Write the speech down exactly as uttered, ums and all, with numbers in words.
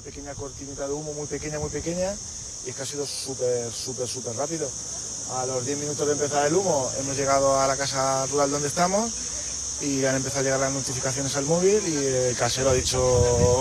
una pequeña cortinita de humo muy pequeña, muy pequeña, y es que ha sido súper, súper, súper rápido. A los diez minutos de empezar el humo hemos llegado a la casa rural donde estamos y han empezado a llegar las notificaciones al móvil y el casero ha dicho: